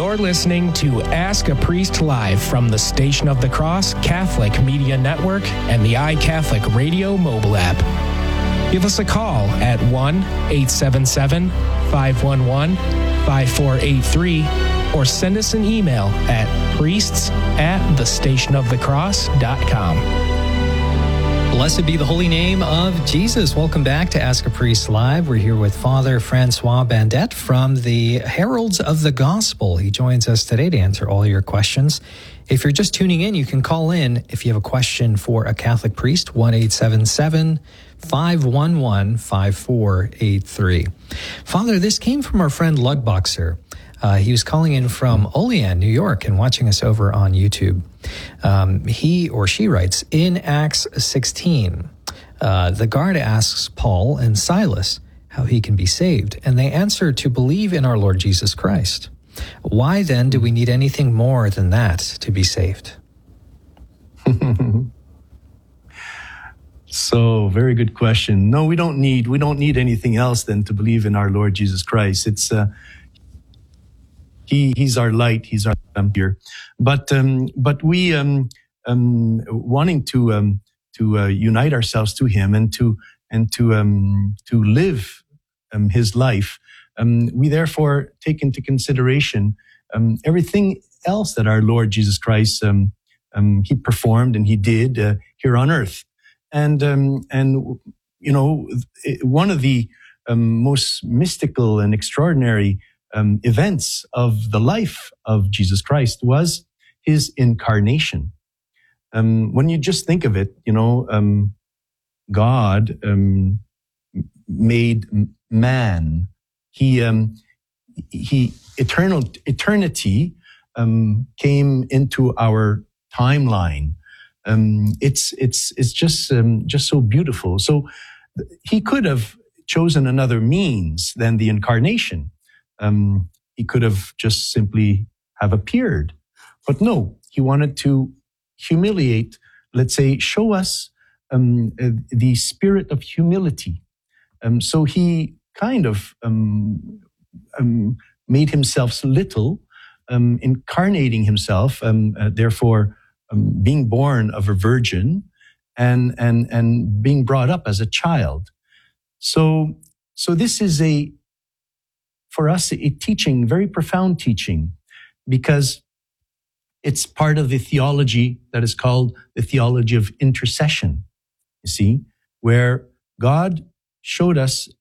You're listening to Ask a Priest Live from the Station of the Cross Catholic Media Network and the iCatholic Radio mobile app. Give us a call at 1-877-511-5483 or send us an email at priests@thestationofthecross.com. Blessed be the holy name of Jesus. Welcome back to Ask a Priest Live. We're here with Father Francois Bandette from the Heralds of the Gospel. He joins us today to answer all your questions. If you're just tuning in, you can call in if you have a question for a Catholic priest, 1-877-511-5483. Father, this came from our friend Lugboxer. He was calling in from Olean, New York, and watching us over on YouTube. He or she writes, in Acts 16, the guard asks Paul and Silas how he can be saved, and they answer to believe in our Lord Jesus Christ. Why then do we need anything more than that to be saved? So, very good question. No, we don't need anything else than to believe in our Lord Jesus Christ. It's He's our light. He's our here. But we wanting to unite ourselves to Him and to live His life. We therefore take into consideration everything else that our Lord Jesus Christ He performed and He did here on earth. And you know, one of the most mystical and extraordinary events of the life of Jesus Christ was His incarnation. When you just think of it, you know, God made man. He eternity came into our timeline. It's just so beautiful. So He could have chosen another means than the incarnation. He could have just simply have appeared, but no, He wanted to humiliate, let's say, show us the spirit of humility. So He kind of made Himself little, incarnating Himself, therefore being born of a virgin and being brought up as a child. So this is for us, a teaching, very profound teaching, because it's part of the theology that is called the theology of intercession, you see, where God showed us